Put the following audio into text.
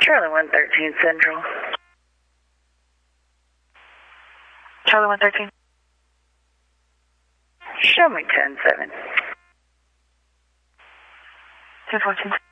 Charlie 113 Central. Charlie 113. Show me 10-7. 10-14.